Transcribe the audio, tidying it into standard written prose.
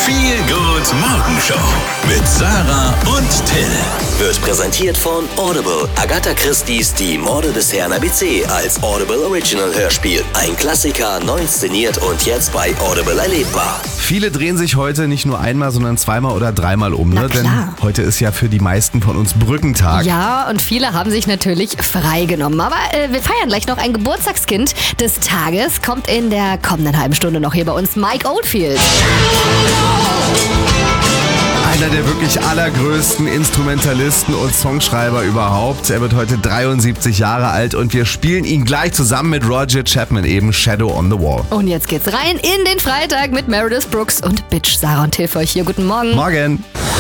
Feel Good Morgenshow mit Sarah und Till. Wird präsentiert von Audible. Agatha Christie's Die Morde des Herrn ABC als Audible Original Hörspiel. Ein Klassiker, neu inszeniert und jetzt bei Audible erlebbar. Viele drehen sich heute nicht nur einmal, sondern zweimal oder dreimal um, ne? Denn heute ist ja für die meisten von uns Brückentag. Ja, und viele haben sich natürlich freigenommen. Aber wir feiern gleich noch ein Geburtstagskind des Tages. Kommt in der kommenden halben Stunde noch hier bei uns Mike Oldfield. Einer der wirklich allergrößten Instrumentalisten und Songschreiber überhaupt. Er wird heute 73 Jahre alt und wir spielen ihn gleich zusammen mit Roger Chapman eben Shadow on the Wall. Und jetzt geht's rein in den Freitag mit Meredith Brooks und Bitch. Sarah und Till für euch hier. Guten Morgen. Morgen.